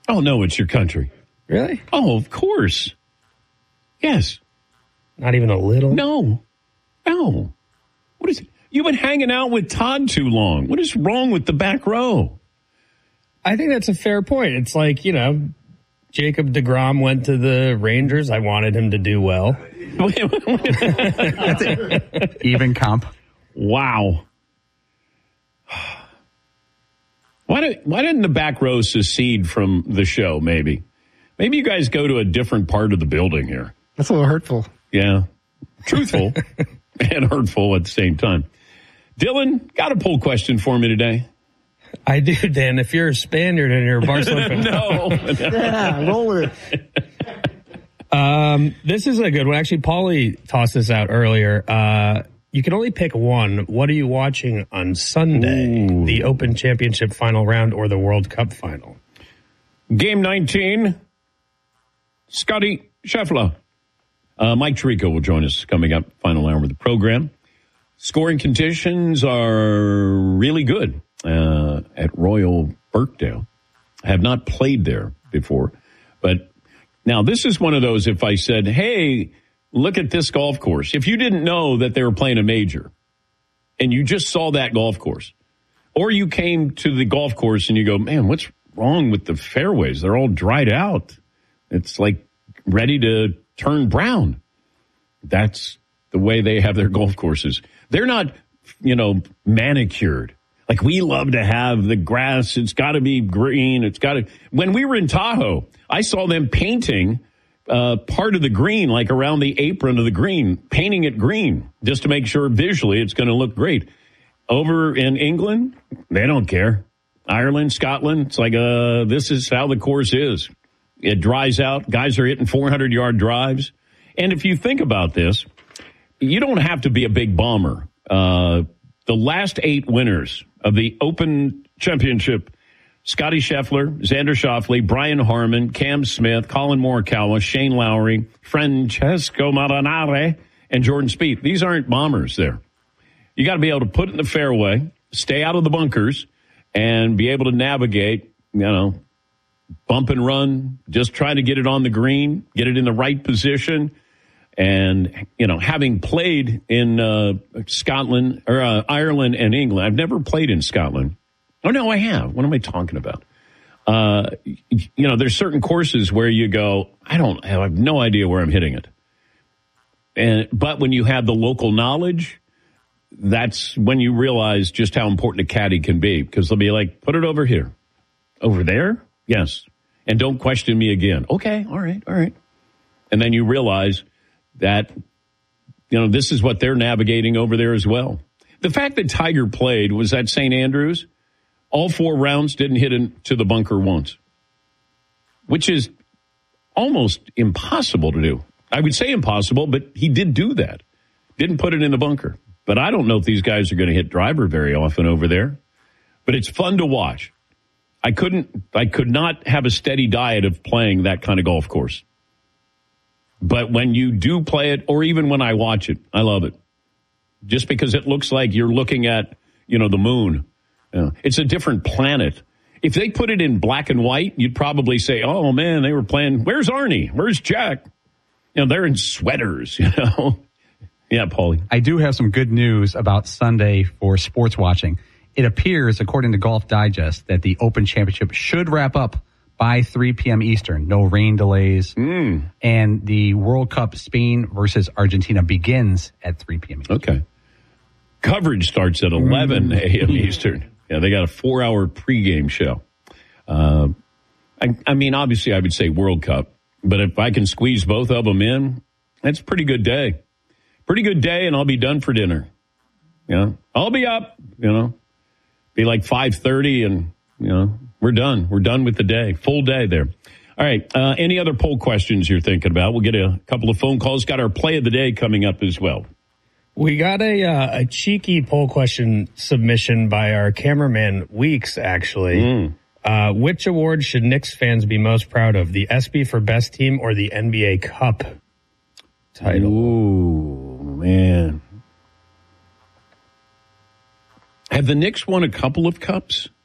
Oh, no, it's your country. Really? Oh, of course. Yes. Not even a little? No. What is it? You've been hanging out with Todd too long. What is wrong with the back row? I think that's a fair point. It's like, Jacob deGrom went to the Rangers. I wanted him to do well. Even comp. Wow. Why didn't the back row secede from the show, maybe? Maybe you guys go to a different part of the building here. That's a little hurtful. Yeah. Truthful and hurtful at the same time. Dylan, got a poll question for me today? I do, Dan. If you're a Spaniard and you're a Barcelona fan. No. Yeah, roll with it. This is a good one. Actually, Paulie tossed this out earlier. You can only pick one. What are you watching on Sunday? Ooh. The Open Championship final round or the World Cup final? Game 19. Scotty Scheffler. Mike Tirico will join us coming up, final hour of the program. Scoring conditions are really good at Royal Birkdale. I have not played there before. But now this is one of those, if I said, hey, look at this golf course. If you didn't know that they were playing a major and you just saw that golf course, or you came to the golf course and you go, man, what's wrong with the fairways? They're all dried out. It's like ready to turn brown. That's the way they have their golf courses. They're not, manicured. Like we love to have the grass. It's got to be green. When we were in Tahoe, I saw them painting part of the green, like around the apron of the green, painting it green just to make sure visually it's going to look great. Over in England, they don't care. Ireland, Scotland, it's like, this is how the course is. It dries out. Guys are hitting 400-yard drives. And if you think about this, you don't have to be a big bomber. The last 8 winners of the Open Championship, Scotty Scheffler, Xander Schauffele, Brian Harman, Cam Smith, Colin Morikawa, Shane Lowry, Francesco Molinari, and Jordan Spieth. These aren't bombers there. You got to be able to put it in the fairway, stay out of the bunkers, and be able to navigate, bump and run, just try to get it on the green, get it in the right position. And, having played in Scotland or Ireland and England, I've never played in Scotland. Oh, no, I have. What am I talking about? There's certain courses where you go, I have no idea where I'm hitting it. But when you have the local knowledge, that's when you realize just how important a caddy can be, because they'll be like, put it over here. Over there? Yes. And don't question me again. Okay. All right. And then you realize that, this is what they're navigating over there as well. The fact that Tiger played was at St. Andrews, all 4 rounds didn't hit into the bunker once, which is almost impossible to do. I would say impossible, but he did do that. Didn't put it in the bunker. But I don't know if these guys are going to hit driver very often over there. But it's fun to watch. I could not have a steady diet of playing that kind of golf course. But when you do play it, or even when I watch it, I love it. Just because it looks like you're looking at, the moon. It's a different planet. If they put it in black and white, you'd probably say, oh, man, they were playing. Where's Arnie? Where's Jack? They're in sweaters, Yeah, Paulie. I do have some good news about Sunday for sports watching. It appears, according to Golf Digest, that the Open Championship should wrap up by 3 p.m. Eastern. No rain delays. And the World Cup Spain versus Argentina begins at 3 p.m. Eastern. Okay. Coverage starts at 11 a.m. Eastern. Yeah, they got a 4-hour pregame show. Obviously, I would say World Cup. But if I can squeeze both of them in, that's a pretty good day. Pretty good day, and I'll be done for dinner. I'll be up, be like 5:30, and, we're done. We're done with the day. Full day there. All right. Any other poll questions you're thinking about? We'll get a couple of phone calls. Got our play of the day coming up as well. We got a cheeky poll question submission by our cameraman, Weeks, actually. Which award should Knicks fans be most proud of? The ESPY for best team or the NBA Cup title? Ooh, man. Have the Knicks won a couple of cups?